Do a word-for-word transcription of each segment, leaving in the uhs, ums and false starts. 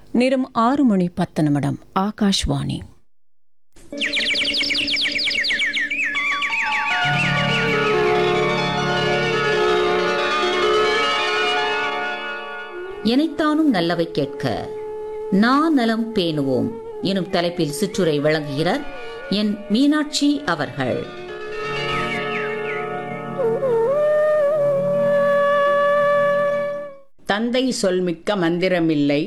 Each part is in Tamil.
நேரம் ஆறு மணி பத்து நிமிடம். ஆகாஷ்வாணி. எனைத்தானும் நல்லவை கேட்க நான் நலம் பேணுவோம் எனும் தலைப்பில் சிற்றுரை வழங்குகிறார் என் மீனாட்சி அவர்கள். தந்தை சொல்மிக்க மந்திரமில்லை,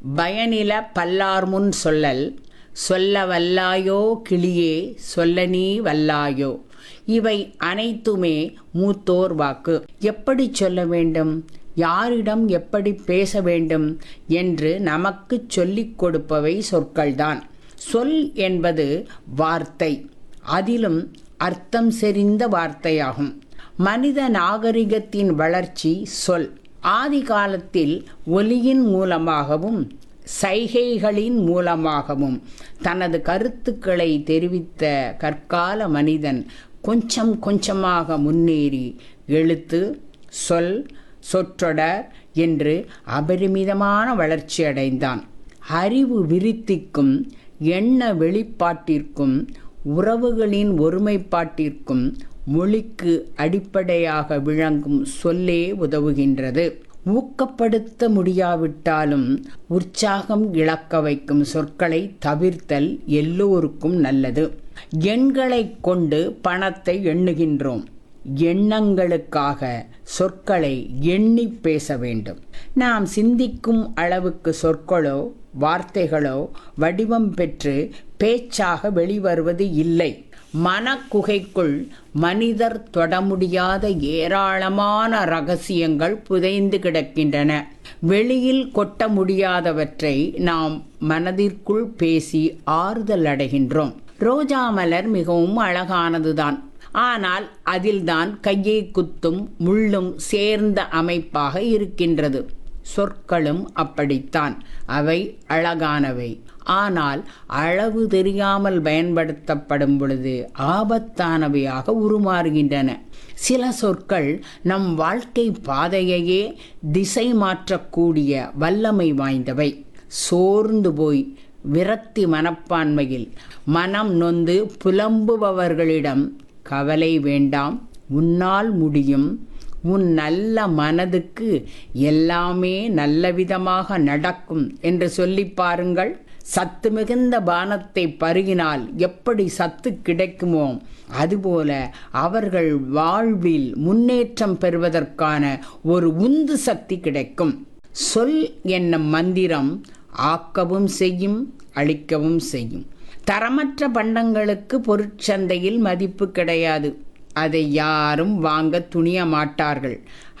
பயனில பல்லார்முன் சொல்லல், சொல்ல வல்லாயோ கிளியே சொல்ல நீ வல்லாயோ. இவை அனைத்துமே மூத்தோர் வாக்கு. எப்படி சொல்ல வேண்டும், யாரிடம் எப்படி பேச வேண்டும் என்று நமக்கு சொல்லிக் கொடுப்பவை சொற்கள்தான். சொல் என்பது வார்த்தை, அதிலும் அர்த்தம் செறிந்த வார்த்தையாகும். மனித நாகரிகத்தின் வளர்ச்சி சொல். ஆதி காலத்தில் ஒலியின் மூலமாகவும் சைகைகளின் மூலமாகவும் தனது கருத்துக்களை தெரிவித்த கற்கால மனிதன் கொஞ்சம் கொஞ்சமாக முன்னேறி எழுத்து, சொல், சொற்றொடர் என்று அபரிமிதமான வளர்ச்சி அடைந்தான். அறிவு விருத்திக்கும் எண்ண வெளிப்பாட்டிற்கும் உறவுகளின் ஒருமைப்பாட்டிற்கும் மொழிக்கு அடிப்படையாக விளங்கும் சொல்லே உதவுகின்றது. ஊக்கப்படுத்த முடியாவிட்டாலும் உற்சாகம் இழக்க வைக்கும் சொற்களை தவிர்த்தல் எல்லோருக்கும் நல்லது. எண்களை கொண்டு பணத்தை எண்ணுகின்றோம். எண்ணங்களுக்காக சொற்களை எண்ணி பேச வேண்டும். நாம் சிந்திக்கும் அளவுக்கு சொற்களோ வார்த்தைகளோ வடிவம் பெற்று பேச்சாக வெளிவருவது இல்லை. மனக்குகைக்குள் மனிதர் தொட முடியாத ஏராளமான ரகசியங்கள் புதைந்து கிடக்கின்றன. வெளியில் கொட்ட முடியாதவற்றை நாம் மனதிற்குள் பேசி ஆறுதல் அடைகின்றோம். ரோஜா மலர் மிகவும் அழகானதுதான். ஆனால் அதில்தான் கையை குத்தும் முள்ளும் சேர்ந்த அமைப்பாக இருக்கின்றது. சொற்களும் அப்படித்தான். அவை அழகானவை, ஆனால் அளவு தெரியாமல் பயன்படுத்தப்படும் பொழுது ஆபத்தானவையாக உருமாறுகின்றன. சில சொற்கள் நம் வாழ்க்கை பாதையையே திசை மாற்றக்கூடிய வல்லமை வாய்ந்தவை. சோர்ந்து போய் விரக்தி மனப்பான்மையில் மனம் நொந்து புலம்புபவர்களிடம் கவலை வேண்டாம், உன்னால் முடியும், உன் நல்ல மனதுக்கு எல்லாமே நல்லவிதமாக நடக்கும் என்று சொல்லி பாருங்கள். சத்து மிகுந்த பானத்தை பருகினால் எப்படி சத்து கிடைக்குமோ அதுபோல அவர்கள் வாழ்வில் முன்னேற்றம் பெறுவதற்கான ஒரு உந்து சக்தி கிடைக்கும். சொல் என்னும் மந்திரம் ஆக்கவும் செய்யும், அழிக்கவும் செய்யும். தரமற்ற பண்டங்களுக்கு பொருட்சந்தையில் மதிப்பு கிடையாது. அதை யாரும் வாங்க துணிய மாட்டார்கள்.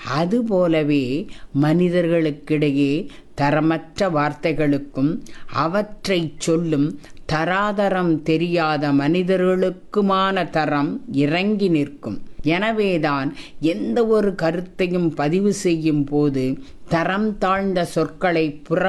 அதுபோலவே மனிதர்களுக்கிடையே தரமற்ற வார்த்தைகளுக்கும் அவற்றை சொல்லும் தராதரம் தெரியாத மனிதர்களுக்குமான தரம் இறங்கி நிற்கும். எனவேதான் எந்த ஒரு கருத்தையும் பதிவு செய்யும் போது தரம் தாழ்ந்த சொற்களை புற